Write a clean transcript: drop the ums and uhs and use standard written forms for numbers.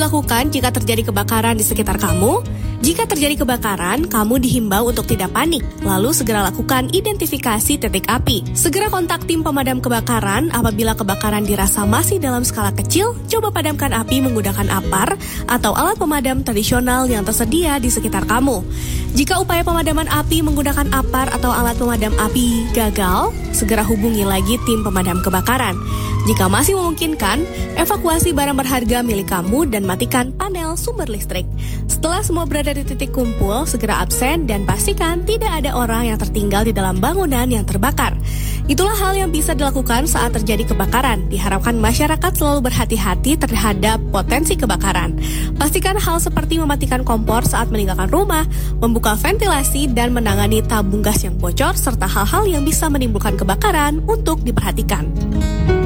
dilakukan jika terjadi kebakaran di sekitar kamu? Jika terjadi kebakaran, kamu dihimbau untuk tidak panik, lalu segera lakukan identifikasi titik api. Segera kontak tim pemadam kebakaran. Apabila kebakaran dirasa masih dalam skala kecil, coba padamkan api menggunakan apar atau alat pemadam tradisional yang tersedia di sekitar kamu. Jika upaya pemadaman api menggunakan apar atau alat pemadam api gagal, segera hubungi lagi tim pemadam kebakaran. Jika masih memungkinkan, evakuasi barang berharga milik kamu dan matikan panel sumber listrik. Setelah semua berada di titik kumpul, segera absen dan pastikan tidak ada orang yang tertinggal di dalam bangunan yang terbakar. Itulah hal yang bisa dilakukan saat terjadi kebakaran. Diharapkan masyarakat selalu berhati-hati terhadap potensi kebakaran. Pastikan hal seperti mematikan kompor saat meninggalkan rumah, membuka ventilasi, dan menangani tabung gas yang bocor, serta hal-hal yang bisa menimbulkan kebakaran untuk diperhatikan.